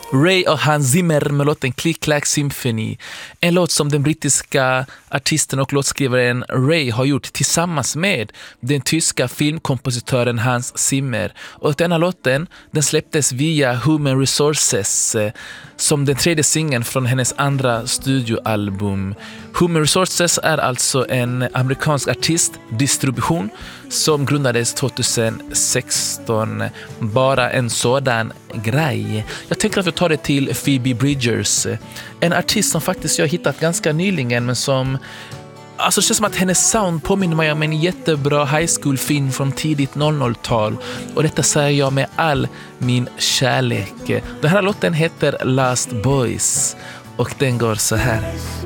Ray och Hans Zimmer med låten Click Clack Symphony. En låt som den brittiska artisten och låtskrivaren Ray har gjort tillsammans med den tyska filmkompositören Hans Zimmer. Och denna låten, den släpptes via Human Resources som den tredje singeln från hennes andra studioalbum. Human Resources är alltså en amerikansk artistdistribution som grundades 2016. Bara en sådan grej. Jag tänker att vi tar det till Phoebe Bridgers. En artist som faktiskt jag har hittat ganska nyligen, men som alltså det känns som att hennes sound påminner mig om en jättebra high school-film från tidigt 00-tal. Och detta säger jag med all min kärlek. Den här låten heter Last Boys och den går så här.